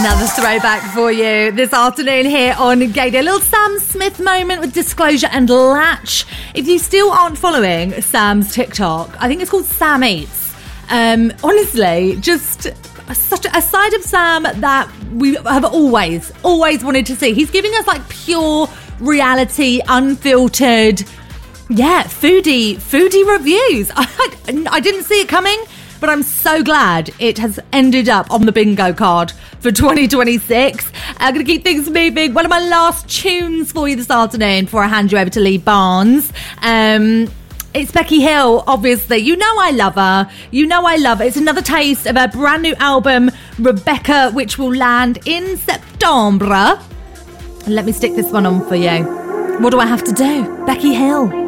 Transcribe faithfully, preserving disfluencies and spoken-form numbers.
Another throwback for you this afternoon here on Gay Day. A little Sam Smith moment with Disclosure and Latch. If you still aren't following Sam's TikTok, I think it's called Sam Eats. Um, honestly, just such a side of Sam that we have always, always wanted to see. He's giving us like pure reality, unfiltered, yeah, foodie, foodie reviews. I, I didn't see it coming, but I'm so glad it has ended up on the bingo card for twenty twenty-six. I'm going to keep things moving. One of my last tunes for you this afternoon before I hand you over to Lee Barnes. Um, it's Becky Hill, obviously. You know I love her. You know I love her. It's another taste of her brand new album, Rebecca, which will land in September. Let me stick this one on for you. What do I have to do? Becky Hill.